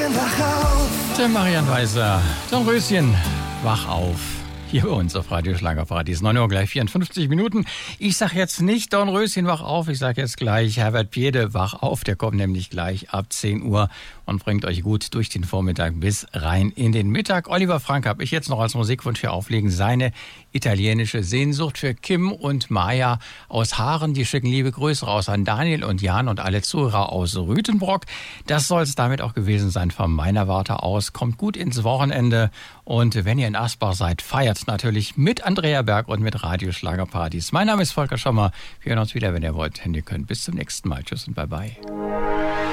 wach auf. Der Marian Weiser, Dornröschen, wach auf. Hier bei uns auf Radio Schlagerparadies. 9 Uhr gleich 54 Minuten. Ich sag jetzt nicht Dornröschen, wach auf. Ich sag jetzt gleich Herbert Piede, wach auf. Der kommt nämlich gleich ab 10 Uhr und bringt euch gut durch den Vormittag bis rein in den Mittag. Oliver Frank habe ich jetzt noch als Musikwunsch hier auflegen. Seine italienische Sehnsucht für Kim und Maja aus Haaren. Die schicken liebe Grüße raus an Daniel und Jan und alle Zuhörer aus Rütenbrock. Das soll es damit auch gewesen sein von meiner Warte aus. Kommt gut ins Wochenende. Und wenn ihr in Asbach seid, feiert natürlich mit Andrea Berg und mit Radio Schlagerparadies. Mein Name ist Volker Schommer. Wir hören uns wieder, wenn ihr wollt. Und ihr könnt. Bis zum nächsten Mal. Tschüss und bye bye.